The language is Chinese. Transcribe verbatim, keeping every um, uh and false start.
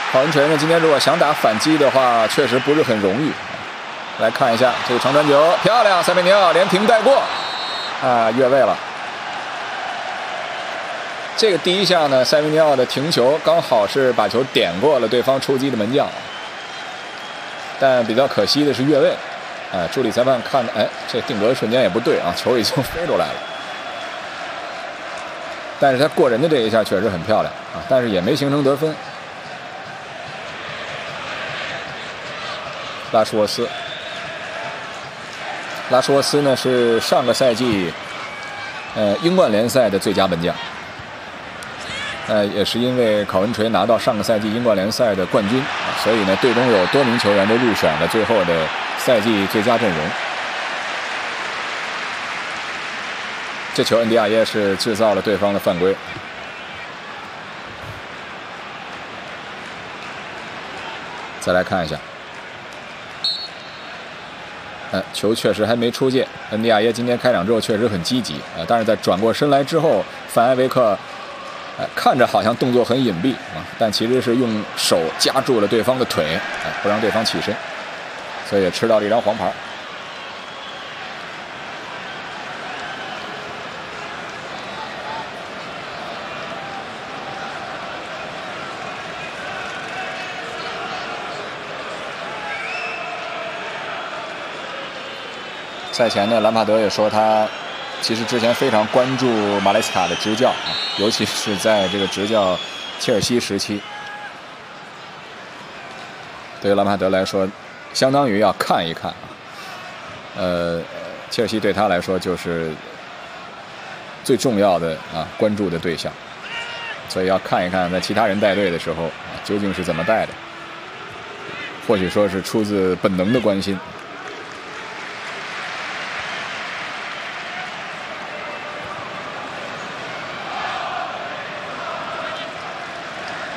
郝文垂呢，今天如果想打反击的话，确实不是很容易。来看一下这个长传球，漂亮，塞梅尼奥连停带过，啊，越位了。这个第一下呢，塞梅尼奥的停球刚好是把球点过了对方出击的门将，但比较可惜的是越位。哎，助理裁判看的，哎，这定格瞬间也不对啊，球已经飞出来了。但是他过人的这一下确实很漂亮啊，但是也没形成得分。拉什沃斯，拉什沃斯呢是上个赛季，呃，英冠联赛的最佳门将。呃，也是因为郝文垂拿到上个赛季英冠联赛的冠军，所以呢，队中有多名球员都入选了最后的赛季最佳阵容。这球恩迪亚耶是制造了对方的犯规。再来看一下，呃，球确实还没出界。恩迪亚耶今天开场之后确实很积极啊、呃，但是在转过身来之后，范埃维克。看着好像动作很隐蔽啊，但其实是用手夹住了对方的腿，啊，不让对方起身，所以也吃到了一张黄牌。赛前呢，兰帕德也说他。其实之前非常关注马莱斯卡的执教啊，尤其是在这个执教切尔西时期。对于兰帕德来说，相当于要看一看啊。呃，切尔西对他来说就是最重要的啊关注的对象，所以要看一看在其他人带队的时候啊究竟是怎么带的，或许说是出自本能的关心。